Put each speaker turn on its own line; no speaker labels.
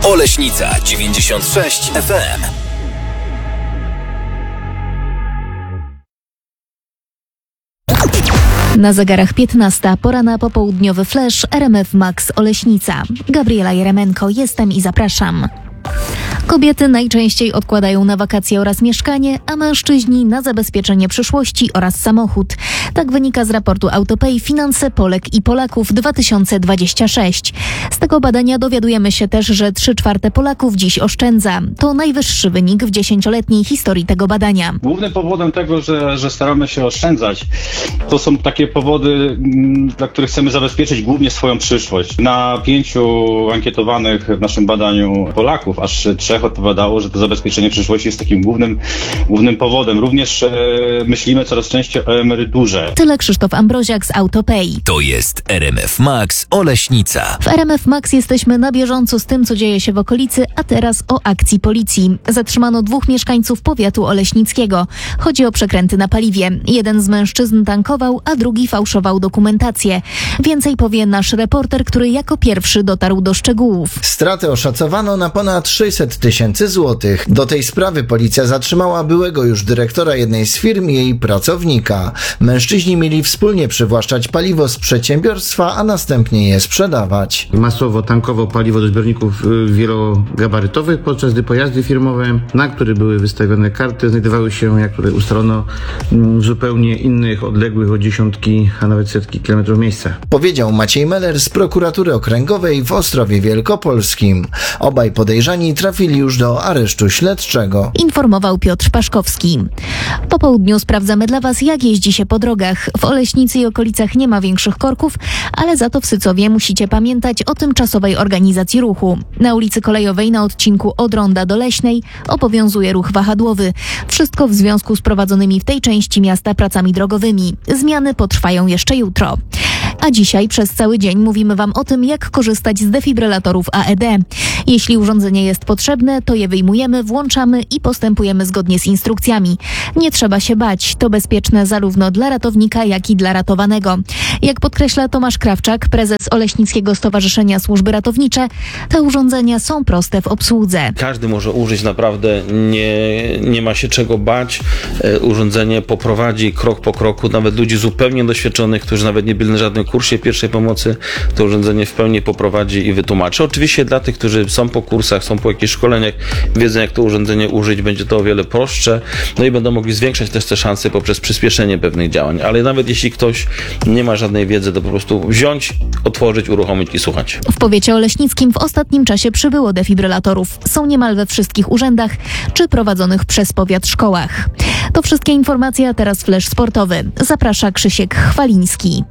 Oleśnica 96 FM.
Na zegarach 15, pora na popołudniowy flash RMF Max Oleśnica. Gabriela Jeremenko, jestem i zapraszam. Kobiety najczęściej odkładają na wakacje oraz mieszkanie, a mężczyźni na zabezpieczenie przyszłości oraz samochód. Tak wynika z raportu Autopay Finanse Polek i Polaków 2026. Z tego badania dowiadujemy się też, że 3/4 Polaków dziś oszczędza. To najwyższy wynik w 10-letniej historii tego badania.
Głównym powodem tego, że staramy się oszczędzać, to są takie powody, dla których chcemy zabezpieczyć głównie swoją przyszłość. Na 5 ankietowanych w naszym badaniu Polaków aż 3 odpowiadało, że to zabezpieczenie przyszłości jest takim głównym powodem. Również myślimy coraz częściej o emeryturze.
Tyle Krzysztof Ambroziak z Autopay.
To jest RMF Max Oleśnica.
W RMF Max jesteśmy na bieżąco z tym, co dzieje się w okolicy, a teraz o akcji policji. Zatrzymano 2 mieszkańców powiatu oleśnickiego. Chodzi o przekręty na paliwie. Jeden z mężczyzn tankował, a drugi fałszował dokumentację. Więcej powie nasz reporter, który jako pierwszy dotarł do szczegółów.
Straty oszacowano na ponad 600 000 złotych. Do tej sprawy policja zatrzymała byłego już dyrektora jednej z firm i jej pracownika. Mężczyźni mieli wspólnie przywłaszczać paliwo z przedsiębiorstwa, a następnie je sprzedawać.
Masowo tankował paliwo do zbiorników wielogabarytowych, podczas gdy pojazdy firmowe, na które były wystawione karty, znajdowały się, jak tutaj ustalono, w zupełnie innych, odległych o dziesiątki, a nawet setki kilometrów miejscach.
Powiedział Maciej Meller z prokuratury okręgowej w Ostrowie Wielkopolskim. Obaj podejrzani trafili już do aresztu śledczego.
Informował Piotr Paszkowski. Po południu sprawdzamy dla Was, jak jeździ się po drogach. W Oleśnicy i okolicach nie ma większych korków, ale za to w Sycowie musicie pamiętać o tymczasowej organizacji ruchu. Na ulicy Kolejowej na odcinku od Ronda do Leśnej obowiązuje ruch wahadłowy. Wszystko w związku z prowadzonymi w tej części miasta pracami drogowymi. Zmiany potrwają jeszcze jutro. A dzisiaj przez cały dzień mówimy Wam o tym, jak korzystać z defibrylatorów AED. Jeśli urządzenie jest potrzebne, to je wyjmujemy, włączamy i postępujemy zgodnie z instrukcjami. Nie trzeba się bać, to bezpieczne zarówno dla ratownika, jak i dla ratowanego. Jak podkreśla Tomasz Krawczak, prezes Oleśnickiego Stowarzyszenia Służby Ratownicze, te urządzenia są proste w obsłudze.
Każdy może użyć, naprawdę nie ma się czego bać. Urządzenie poprowadzi krok po kroku, nawet ludzi zupełnie doświadczonych, którzy nawet nie byli na żadnym kursie pierwszej pomocy, to urządzenie w pełni poprowadzi i wytłumaczy. Oczywiście dla tych, którzy są po kursach, są po jakichś szkoleniach, wiedzą, jak to urządzenie użyć, będzie to o wiele prostsze, no i będą mogli zwiększać też te szanse poprzez przyspieszenie pewnych działań. Ale nawet jeśli ktoś nie ma żadnej wiedzy, to po prostu wziąć, otworzyć, uruchomić i słuchać.
W powiecie oleśnickim w ostatnim czasie przybyło defibrylatorów. Są niemal we wszystkich urzędach czy prowadzonych przez powiat szkołach. To wszystkie informacje, a teraz flash sportowy. Zaprasza Krzysiek Chwaliński.